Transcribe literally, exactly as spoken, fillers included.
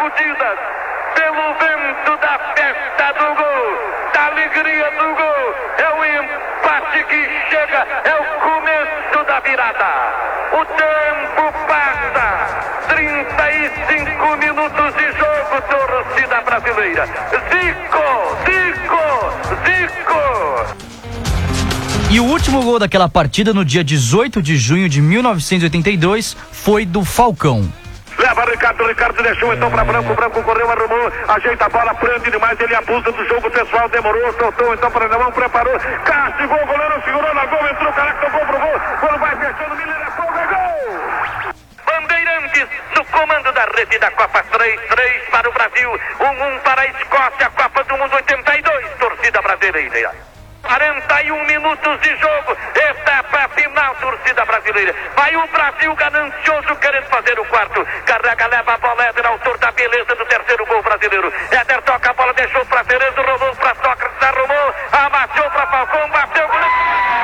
sacudidas pelo vento da festa do gol, da alegria do gol. É o empate que chega, é o começo da virada. O tempo passa, trinta e cinco minutos de jogo, torcida brasileira. Zico, Zico, Zico. E o último gol daquela partida, no dia dezoito de junho de mil novecentos e oitenta e dois, foi do Falcão. Leva Ricardo, Ricardo deixou então para Branco, Branco correu, arrumou, ajeita a bola, prende demais, ele abusa do jogo pessoal, demorou, soltou então para Alemão, preparou, castigou, o goleiro segurou na gol, entrou, caraca, tocou pro gol, quando vai fechando, Miller é folga, é gol! Bandeirantes no comando da rede da Copa, três três para o Brasil, um um para a Escócia, Copa do Mundo oitenta e dois, torcida brasileira. quarenta e um minutos de jogo, etapa final, torcida brasileira. Vai o Brasil ganancioso querendo fazer o quarto. Carrega, leva a bola, Éder, autor da beleza do terceiro gol brasileiro. Éder toca a bola, deixou para Cerezo, rolou